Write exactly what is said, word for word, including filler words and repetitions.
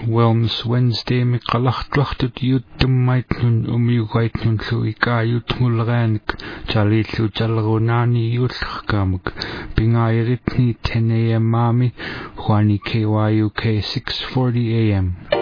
Wellness Wednesday miqallartuartut yuuttummaitnun umiugaitnun lu ikaayutngulleraanik talillu tallerunaani yuullerkaamak pingaayiritni ten a m maami Juani K Y U K six forty a m